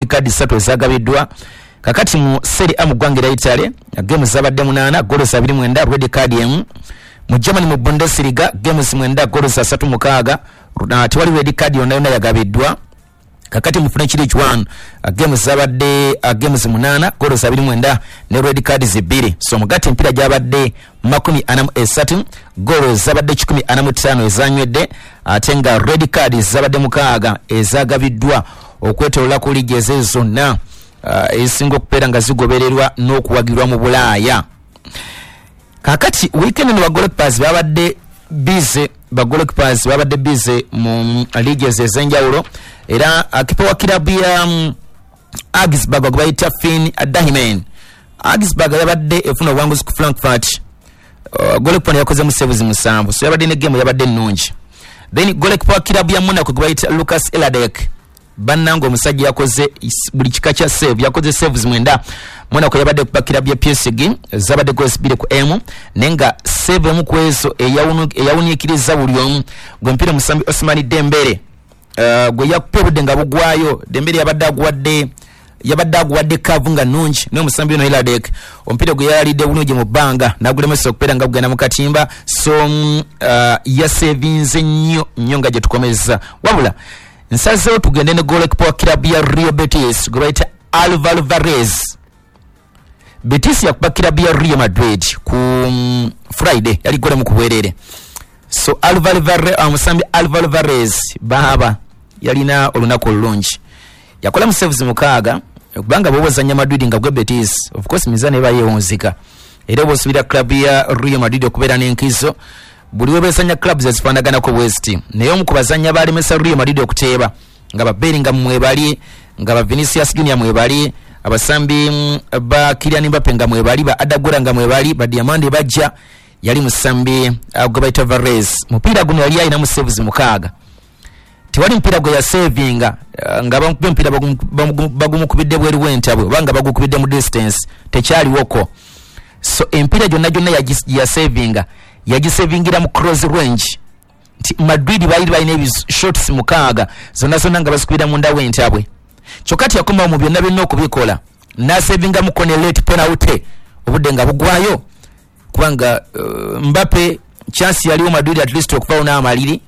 card 3 ezagabiddwa. Kakati mu Serie A mu ggwanga lya Italy games zabadde 8 goals 29 red card 1. Mu Germany mu Bundesliga games 9 goals 36 tewali red card yonna yagabiddwa. Kakati mu French League 1 games zabadde games 8 goals 29 ne red cards 2. So mugati mpira gyabadde 43 goals zabadde 15 ezanywedde ate nga red cards zabadde 6 ezagabiddwa okwetolola ku liigi ezo zonna ezisinga okubeera nga zigobererwa n'okuwagirwa mu Bulaaya. Kakati weekend no bagolekipers babadde bize mu liigi ez'enjawulo era akipa wa kilabu ya Augsburg gwe bayita Finn Dahimen. Augsburg yabadde efuna obuwanguzi ku Frankfurt. Goalkeeper yakoze mu saves 7 so yabadde ne game yabadde nnungi. Then goalkeeper wa kilabu ya Monaco gwe bayita Lucas Eladek bannango omusajja yakoze buli kika kya save yakoze saves 9. Monaco yabadde ku kilabu ya PSG zabadde goals 2 ku M nenga save mu kwezo eyawunikiriza buli omu gwe mpira musambi Ousmane Dembele gwe yakupebudde nga bugwayo. Dembele yabadde aguwadde kavu nga nnungi ne musambi ono Eladek ompira gwe yalidde bulungi mu bbanga nagulemesa okupera nga kugenda mu katimba so yasevinze nnyo nga gye tukomeza wabula nsazeewo tugende ne goalkeeper wa kilabu ya Real Betis gwe bayita Alvaro Varez. Betis yakuba kilabu ya Real Madrid ku Friday yali gole mu kubwerere so musambi Alvaro Varez baba yalina olunaku olulungi yakola mu saves 6 kubanga bw'ozanya Madrid nga gwe Betis of course mizana eba yeewunzika era bw'osubira club ya Real Madrid okubeera n'enkizo buli webesanya clubs ezifaanaganako West naye omu ku bazanya balemesa Real Madrid okuteeba nga ba Bellingham mwebali nga ba Vinicius Junior mwebali abasambi ba Kylian Mbappe nga mwebali ba Adagora nga mwebali ba Diamande bajja yali musambi gwe bayita Varez. Mupiira guno yali ayina mu saves 6 tewali mpira gwe ya savinga nga bamukubye mpira bagumukubidde bweru w'entabwe obanga bagukubidde mu distance tekyaliwoko so empira gyonna ya savinga yagisavingira mu close range nti Madrid balina shots 6 zonna nga basikubira munda w'entabwe kyokati yakoma mu byonna byonna okubikola nasavinga mu kone late penalty obudde nga bugwayo kubanga Mbappe chance yaliwo Madrid at least okufawo n'amaliri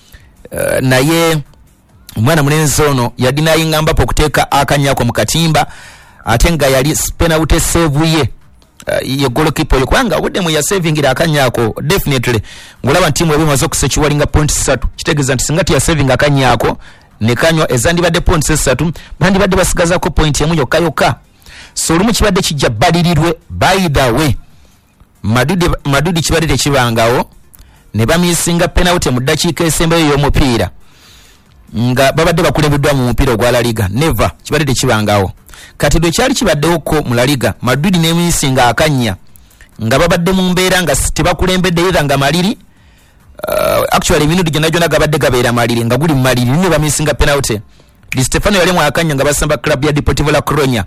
naye mwana mulenzi ono yadinayinga Mbappe okuteeka akanyako mu katimba ate nga yali penalty save ye goalkeeper kubanga obudde mu ya savingira akanyako definitely ngolaba ntimu ebimaze okusekiwalinga points 3 kitegeeza nti singati ya saving akanyako ne kanywa ezandibadde points 3 bandibadde basigazako point emu yokka so olumu kibadde kijja balirirwe by the way Madrid kibadde tekibangawo ne bamisinga penalty mu ddakiika esembayo y'omupiira nga babadde bakulembeddwa mu mupiira ogwa La Liga never kibadde tekibangawo kati dwe kyali kibaddewo ko mu La Liga Madrid n'emisinga akanya nga babadde mu mbeera nga tebakulembedde era nga maliri actually minuti gyonna gabadde gabeera maliri nga guli maliri ne bamisinga penalty. Di Stefano yali mu akanya nga basamba club ya Deportivo La Coruña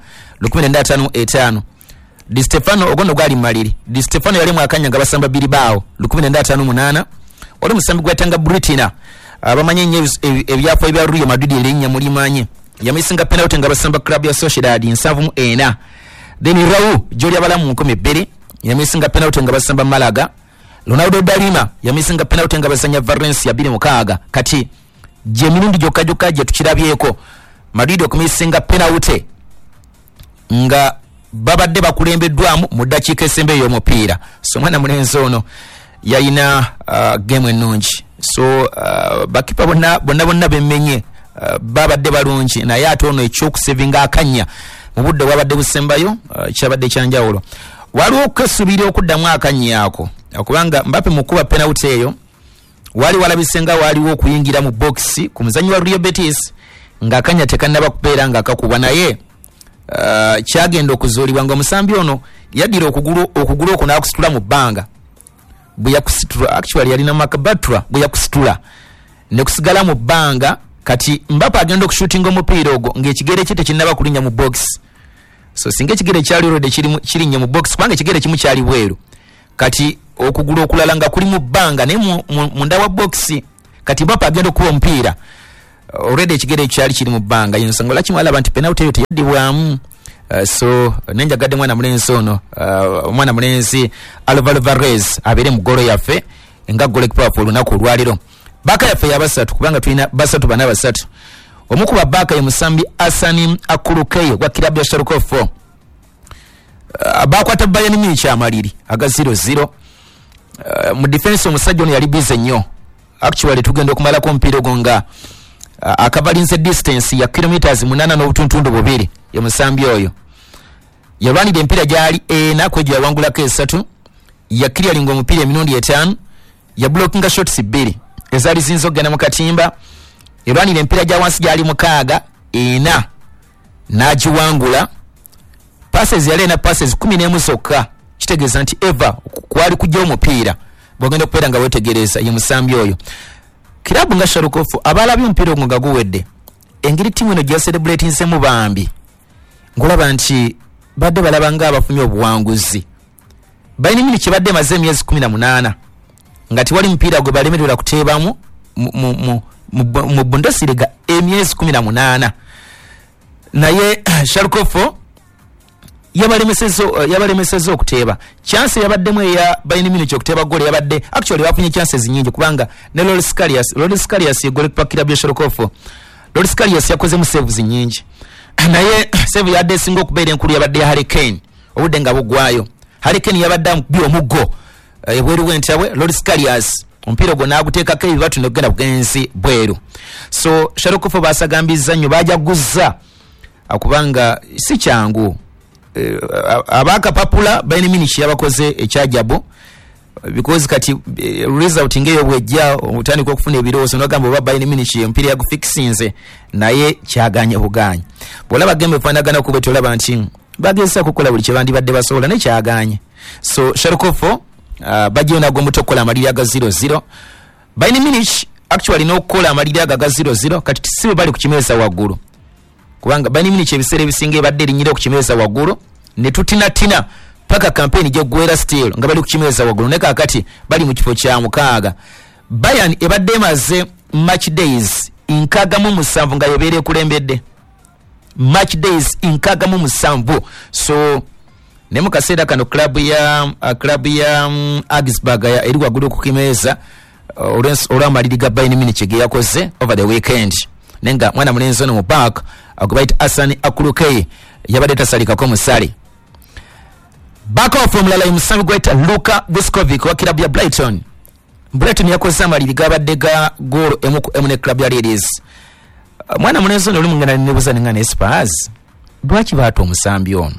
15-5 Di Stefano ogono gwali maliri. Di Stefano yali mu akanya nga basamba Bilbao 15-8 oli musambi gwatanga Britina abamanye nnyo ebyafa ebya Real Madrid erinnya mulimanye yamisinga penalty nga basamba club ya Sociedad 7-4 then Raul Jolia balamu 12 yamisinga penalty nga basamba Malaga. Ronaldo Dalima yamisinga penalty nga basanya Valencia 2-6 kati je mirundi jokka je tukirabyeko Madrid okumisinga penalty nga babadde bakulembeddwamu mu ddakiika esembe y'omupiira so mwana mulenzi ono yalina game ennungi so bakipa bonna bemmenye babadde balungi naye ate ono ekyokusevinga akanya mu budde wabadde busembayo kyabadde kyanjawulo waliwo okukasubira okuddamu akanya ako okubanga Mbappe mukuba penalty eyo wali walabisenga waliwo okuyingira mu box ku muzanyi wa Real Betis nga akanya tekannaba kubeera nga kakubwa naye kyagenda okuzuulibwa nga omusambi ono yaddira okugulu okwo n'akusitula mu bbanga bwe yakusitula actually yalina makabatra bwe yakusitula ne kusigala mu bbanga kati Mbappe agenda okushootinga omupiira ogwo ng'ekigere kye tekinnaba kulinnya mu box so singa ekigere kyali already kirinnya mu box kubanga ekigere kimu kyali bweru kati okugulu okulala nga kuli mu bbanga ne munda wa box kati Mbappe agenda okuba omupiira already ekigere kyali kiri mu bbanga yensonga laki mwalaba nti penalty yote yadibwamu. So nenjagadde mwana mulenzi ono omwana mulenzi Alvaro Varez abere mu golo yaffe nga goalkeeper wa lunaku olwaliro. Baka yaffe yabasatu kubanga tulina basatu bana basatu. Omukuba baka ye musambi Asani Akulukeye wa kilabu ya Sharukofo. Abakwata Bayern Munich amaliri aga 0-0. Mu defense omusajja ono yali bize nnyo. Actually tugenda okumala ko mpira gonga akabalinze distance ya kilometers 8 n'obutuntundu bubiri ya musambi oyo. Yalwanira empira gyali ena kwejja wangulako esatu. Ya clearing omupira emirundi 5. Ya blocking shots 2 ezali zinzo gana mu katimba. Yalwanira empira gya wansi gyali mukaaga ena nagiwangula. Passes yali na passes 11 zokka. Kitegeeza nti eva kwali kujja omupiira bogenda kupera nga wetegereza ye musambi oyo. Kilabu nga Sharukofu abalabye omupiira nga guwedde engiri timu eno gya celebrating semu bambi ngolaba nti badde balaba nga abafunye obuwanguzi. Bayern Munich badde maze emyezi 18 nga tiwali mpira gwe balemerera kuteebamu mu Bundesliga emyezi 18 naye Sharukofu yabalemesezza okuteeba. Chance yabaddemu ya Bayern Munich okuteeba gole yabadde actually bafunye chances nyingi kubanga ne Loris Karius ye gole pakira bya Sharukofo. Loris Karius yakoze mu saves nyingi naye save yadde singo okubeera enkulu yabadde ya Harry Kane obudde nga bugwayo. Harry Kane yabadde mu omuggo ebweru w'entabwe. Loris Karius omupiira gwo n'aguteekako ebibatu n'ogenda bugenzi bweru. So Sharukofo basagambiza nnyo bajaguzza akubanga si kyangu. Abaka papula Bayern Munich yabakoze ekyajabu because kati result ngeyo bwejja omutani ko kufuna ebirozo nogamba oba Bayern Munich empira yagufixinze naye kyaganye buganye. Bolaba game fanagana ku betola banti bagesa kukola buli kyabandi badde basobola ne kyaganye. So Sharukofo bajje na gombo tokola amaliri aga 0-0. Bayern Munich actually no kola amaliri aga 0-0 kati sibe bali kukimeza waggulu kubanga Bayern Munich ebiseera ebisinga badde linyira okukimeza waggulu ne tutina paka campaign je gwera still nga bali kukimeza waggulu ne kakati bali mu kifo kya mukaaga. Bayern ebadde maze match days inkaga mu musanvu nga yebere kulembedde match days inkaga mu musanvu. So ne mukaseera kano club ya Augsburg ya eri waggulu kukimeza olw'amaliri ga Bayern Munich ge yakoze over the weekend nenga mwana mulenzi ono mu back agubaita Asani Akulukeye yabadde tasalikako musale. Baka from Lala musambi gweta Luka Vuskovic wa kilabu ya Brighton. Brighton yakoze amaliri gabadde ga goal emune club ya Ladies. Mwana mulenzi ono oli mungana nebuza nengana Spurs lwaki baata omusambi ono.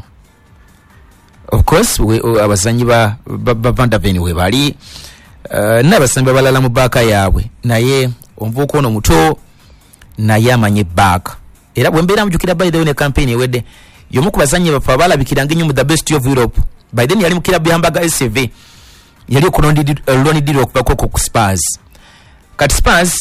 Of course abazanyi ba Van der Ven we bali n'abasambi abalala mu baka yaabwe naye omuvuko ono muto naye amanye back. Era bwembeera mujukira by the way ne campaign ewedde yomu kubazanye bafa balabikiranga nnyo mu the best of Europe. By then yali mu kilabu yambaga SV yali okuloni diro okubako ku Spurs. Kati Spurs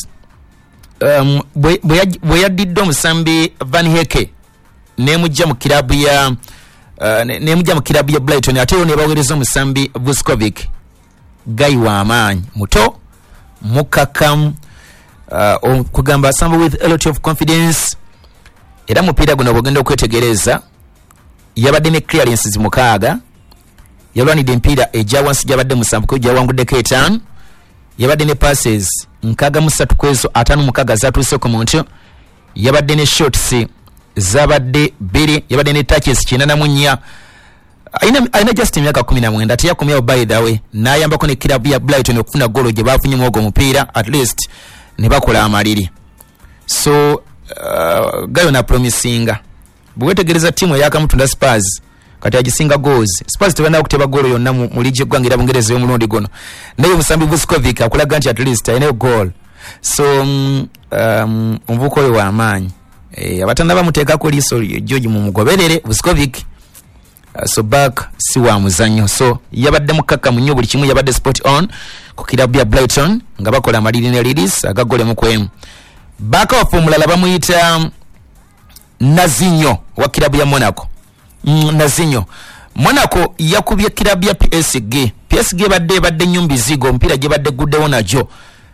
bwe yadidde omusambi Van Heke nemujja mu kilabu ya Brighton ate ne baweereza omusambi Vuskovic guy wa amaanyi muto mukakamu kugamba sambo with a lot of confidence. Era mupiira guno bwogenda okwetegereza yabadde ne clearances mukaaga yalwanidde empira ejja wansi gyabadde musanvu ko gyawanguddeko 5 yabadde ne passes nkaga musatu kwezo 5 mukaaga zatuuse ku muntu yabadde ne shots zabadde 2 yabadde ne touches 94 aina just emyaka 19 ate yakomyawo by the way n'ayambako ne kilabu ya Brighton okufuna golo gye bafunye mwogo mupiira at least ne bakola amaliri. So gayo na promisinga bwetegereza timu yakamutunda Spurs kati agisinga goals. Spurs tebana okuteba golo yonna mu ligi gwangira Bungereza y'omulundi gono naye musambi Vuskovic akulaga nti at least ayina goal. So omvuko oyo wa amaanyi abatanda bamuteekako liiso George mu mugoberere Vuskovic. So back si wa muzanyo. So yabadde mukaka munyo buli kimu yabadde spot on ku kilabu ya Brighton nga bakola amaliri ne Ladies agagole mu kwemu. Baka wa formula bamuyita Nazinho wa kilabu ya Monaco. Nazinho Monaco yakubye kilabu ya PSG badde nyumbi zigo mpira gye badde guddewo najo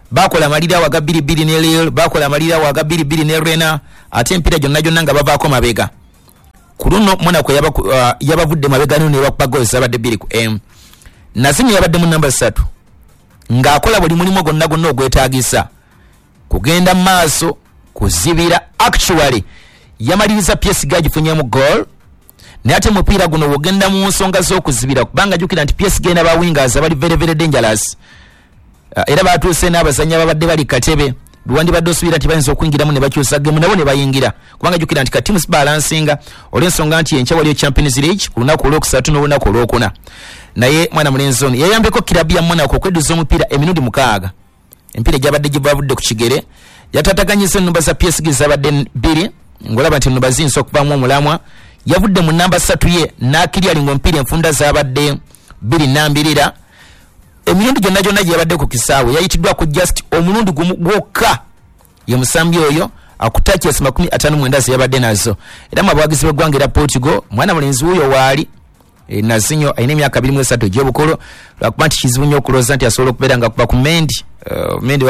bakola amalira waga 2-2 ne Lille, bakola amalira waga 2-2 ne Rennes, ate empira gyonna nga bavaako mabega. Ku luno Monaco yabavudde mabega ne bakuba goals zabadde 2-1. Nazinyo yabadde mu namba 3 ng'akola buli mulimu gonna ogwetaagisa kugenda maaso kuzibira. Actually yamaliriza PSG agifunye mu goal, naye ate mupiira guno wogenda mu nsonga z'okuzibira kubanga jjukira nti PSG n'aba wingers abali very very dangerous. Era batuuse n'abazannyi ababadde bali katebe luwandi badde osubira nti bayinza okuyingiramu ne bakyusa gemu nabo ne bayingira kubanga jjukira nti katimu sibalansinga olw'ensonga nti enkya waliyo Champions League ku lunaku olwokusatu n'olunaku olwokuna. Naye mwana mulenzi ono yayambeko kirabu ya Monaco okweduza omupiira emirundi 6. Empiira gyabadde gibavudde ku kigere yatataganyisa ennumba za PSG zabadde 2 ngolaba nti ennumba zinso okuvaamu omulamwa. Yavudde mu namba 3 ye n'akiryalinga omupiira enfunda zabadde 2-2. Emirundi gyonna gyabadde ku kisaawe yayitiddwako just omulundi gumu gwokka ye musambi oyo akutaki esima 59 yabadde nazo. Era mabwagizi b'eggwanga era Portugal mwana mulenzi wuyo waali Nazinyo ayina emyaka 23 egy'obukulu lwakuba nti kizibu nnyo okulowooza nti asobola okubeera nga kuba ku Mendy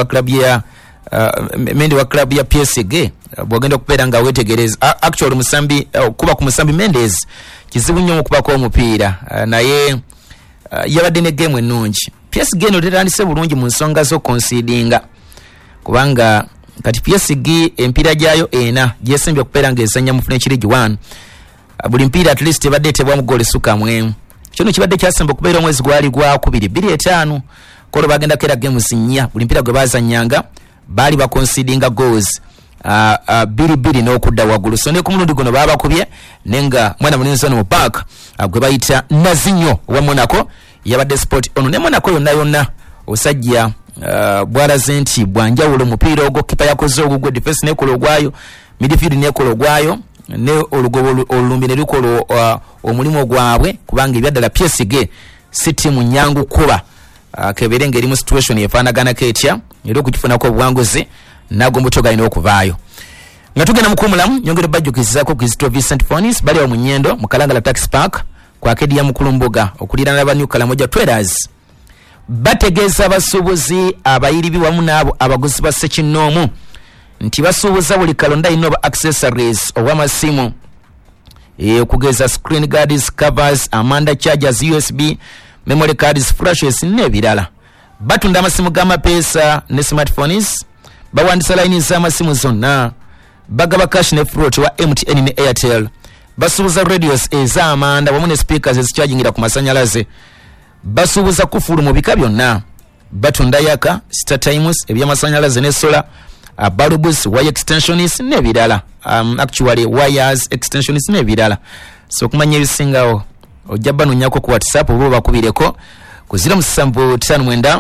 wa klabu ya PSG bw'ogenda okubeera nga wetegereza actually musambi kuba ku musambi Mendes kizibu nnyo okubako omupiira naye yabadde ne game ennungi. PSG eno tetandise bulungi mu nsonga z'okonsidinga kubanga kati PSG empiira gyayo ena gyesimbye okubeera ng'ezannya mu French League 1. Buli mpiira at least ebadde etebwa mu goal sukamwe. Kino kibadde kyasemba okubeera omwezi gwali gwa 2-5 kolo bagenda kera games nnya buli mpiira gwe bazannyanga bali bakonsidinga goals 2-2 n'okudda waggulu. So ne ku mulundi guno babakubye nenga mwana mulenzi ono mu park gwe bayita Nazinyo wa Monaco yabadde sport ono ne Monaco yonna osajja bwalaze nti bwanjawulo mupiira ogwo kipa yakoze ogugwe defense nekola ogwayo midfield nekola ogwayo ne olugobo olumbi ne lukola omulimu gwabwe kubanga ebyaddala PSG si timu nyangu kuba kebere ngeri mu situation yefaanagana ketya era okukifunako obuwanguzi nagomba togalina okuvaayo. Nga tugenda mu kumulamu nyongere bajjukizaako Kristo Vincent Fonis bali wa Munyendo mu Kalangala Taxi Park ku akedi ya Mukulumbuga okuliraana n'aba New Kalamoja Traders bategeeza abasuubuzi abayiribi wamu n'abo abaguzi ba ssekinnoomu nti basuubuza buli kalonda alina oba accessories obw'amasimu okugeza screen guards, covers, amanda chargers, USB, memory cards, flashes n'ebirala. Batunda amasimu g'amapeesa ne smartphones, bawandisa layini z'amasimu zonna, bagaba cash ne float wa MTN ne Airtel, basuubuza radios ez'amanda wamu ne speakers ezichargingira ku masanyalaze, basuubuza kufulu mu bika byonna, batunda yaka, star times, ebyamasanyalaze ne solar, bulbs, wire extensions n'ebirala. Actually wires, extensions n'ebirala. So kumanya ebisingawo ojja banonyako ku WhatsApp oba bakubireko ku 0759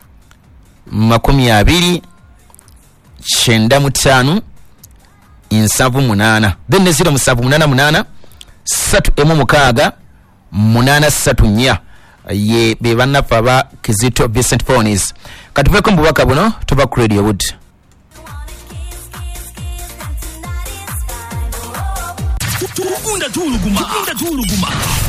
20 95 78 then 0788 316 834 ye be bannaffe aba Kizito Vincent Fonis. Katuveko mu bubaka buno tuba ku Radio Wood. Tukunda tuluguma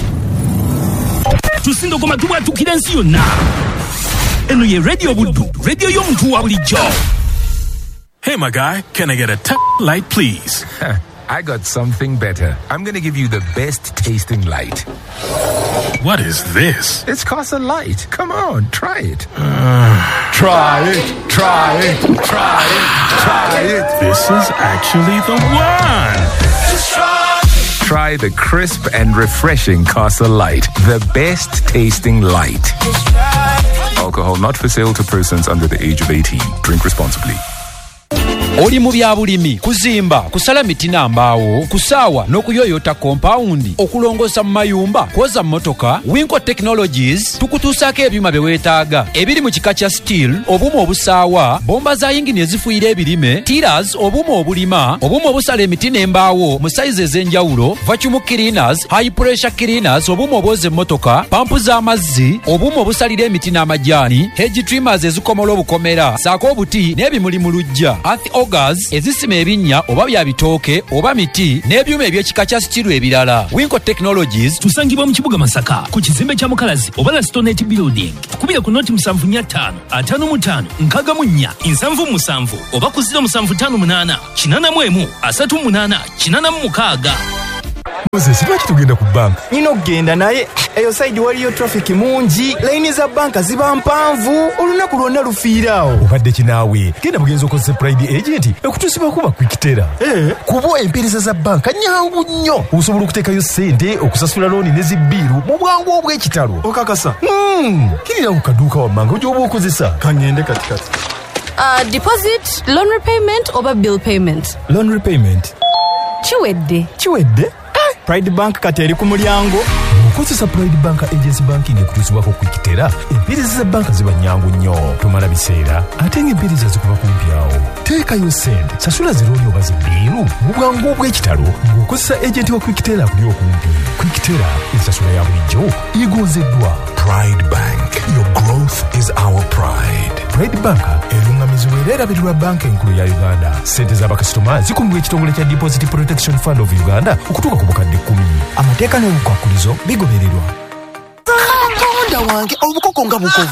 tusindo goma tuwa tukirensi yonna eno ye Radio Buddu, radio y'omuntu wa bulijjo. Hey my guy, can I get a light please? I got something better. I'm going to give you the best tasting light. What is this? It's Casa Light. Come on, try it. Try it. This is actually the one. Try the crisp and refreshing Casa Light. The best tasting light. Alcohol not for sale to persons under the age of 18. Drink responsibly. Oli mu byabulimi kuzimba kusala miti n'ambaawo kusaawa n'okuyoyota kompawundi okulongosa mu mayumba kwoza mmotoka Winco Technologies tukutuusaako ebyuma bye weetaaga ebiri mu kika kya steel obuuma obusaawa bomba za yingini ezifuuyira ebirime tiras obuuma obulima obuuma obusala emiti n'embaawo mu sayizi ez'enjawulo vacuum cleaners high pressure cleaners obuuma obwoza emmotoka pampu z'amazzi obuuma obusalira emiti n'amajaani hedge trimmers ezikomola obukomera saako obuti n'ebimuli mu luggya augers ezisima ebinnya oba bya bitooke oba miti n'ebyuma eby'ekika kya stiru ebirala. Winco Technologies tusangibwa mu kibuga Masaka ku kizimbe kya Mukalazi oba la Stonette Building. Tukubira ku noti 745 55 nkagamunya 77 oba ku 0758 881 38 86. Moses, lwaki tugenda ku banka? Nina okugenda naye eyo side waliyo traffic mungi, layini za banka ziba mpanvu, olunaku lwonna lufiiraawo. Obadde kinaawe genda bugenzo okozesa Pride Agent ekutusiba kuba kwikitera. Kuba empeereza za banka nyangu nnyo, osobola okuteekayo ssente, okusasula looni ne zibbiiru mu bwangu obw'ekitalo. Okakasa kirira ku kaduuka wammanga gy'oba okozesa. kangende katikati. Deposit, loan repayment oba bill payment? Loan repayment. Chiwedde? Pride Bank kati eri ku mulyango. Okozesa Pride Bank Agency Banking ekutuusibwako kwikitera, empeereza za banka ziba nyangu nnyo. Tomala biseera ate ng'empeereza zikuba kumpi awo. Teekayo ssente, sasula zirooni oba zibbiiru mu bwangu obw'ekitalo ng'okozesa agenti wa kwikitera akuli okumpi. Kwikitera ensasula ya bulijjo egonzeddwa. Pride Bank, your growth is our pride. Pride Bank erungamizibwa era erabirirwa banka enkulu ya Uganda. Ssente z'abakasitoma zikumbibwa ekitongole kya Deposit Protection Fund of Uganda okutuuka ku bukadde 10. Amateeka n'obukwakulizo bigobererwa. Katonda wange obukoko nga buko